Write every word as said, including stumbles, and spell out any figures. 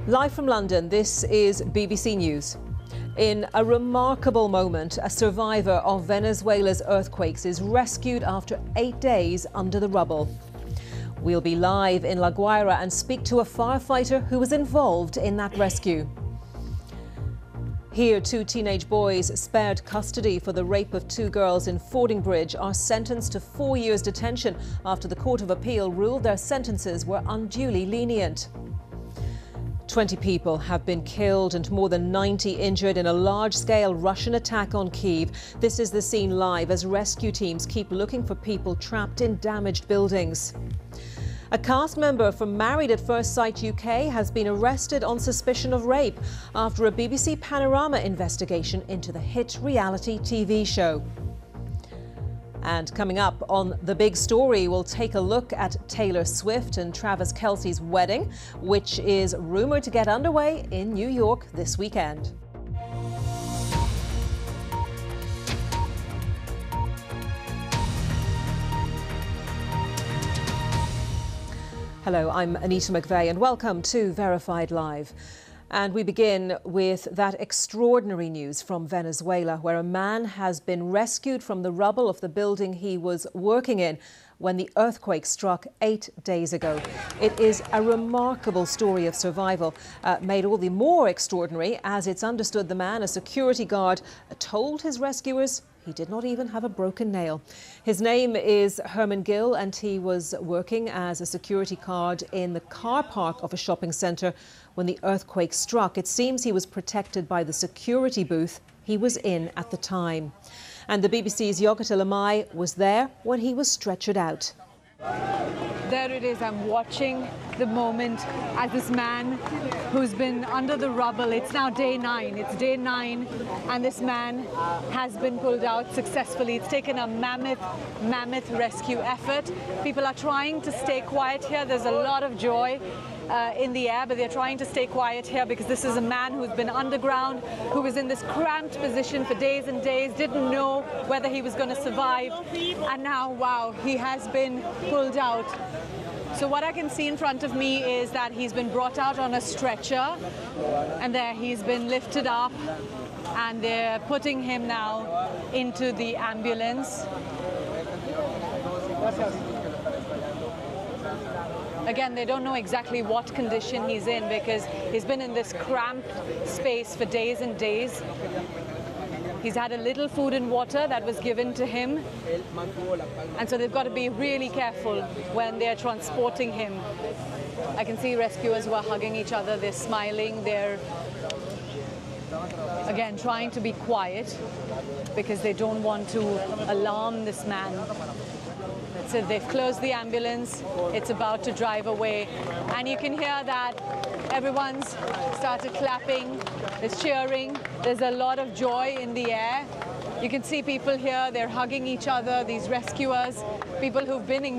Live from London, this is B B C News. In a remarkable moment, a survivor of Venezuela's earthquakes is rescued after eight days under the rubble. We'll be live in La Guaira and speak to a firefighter who was involved in that rescue. Here, two teenage boys spared custody for the rape of two girls in Fordingbridge are sentenced to four years detention after the Court of Appeal ruled their sentences were unduly lenient. twenty people have been killed and more than ninety injured in a large-scale Russian attack on Kyiv. This is the scene live as rescue teams keep looking for people trapped in damaged buildings. A cast member from Married at First Sight U K has been arrested on suspicion of rape after a B B C Panorama investigation into the hit reality T V show. And coming up on The Big Story, we'll take a look at Taylor Swift and Travis Kelce's wedding, which is rumoured to get underway in New York this weekend. Hello, I'm Anita McVeigh and welcome to Verified Live. And we begin with that extraordinary news from Venezuela, where a man has been rescued from the rubble of the building he was working in when the earthquake struck eight days ago. It is a remarkable story of survival, uh, made all the more extraordinary as it's understood the man, a security guard, told his rescuers he did not even have a broken nail. His name is Herman Gill and he was working as a security guard in the car park of a shopping centre when the earthquake struck. It seems he was protected by the security booth he was in at the time. And the B B C's Yogita Lamai was there when he was stretchered out. There it is. I'm watching the moment as this man who's been under the rubble, it's now day nine, it's day nine, and this man has been pulled out successfully. It's taken a mammoth, mammoth rescue effort. People are trying to stay quiet here. There's a lot of joy uh, in the air, but they're trying to stay quiet here because this is a man who's been underground, who was in this cramped position for days and days, didn't know whether he was going to survive, and now, wow, he has been pulled out. So what I can see in front of me is that he's been brought out on a stretcher, and there he's been lifted up, and they're putting him now into the ambulance. Again, they don't know exactly what condition he's in because he's been in this cramped space for days and days. He's had a little food and water that was given to him. And so they've got to be really careful when they're transporting him. I can see rescuers who are hugging each other. They're smiling. They're, again, trying to be quiet because they don't want to alarm this man. So they've closed the ambulance. It's about to drive away. And you can hear that everyone's started clapping. There's cheering. There's a lot of joy in the air. You can see people here. They're hugging each other, these rescuers, people who've been in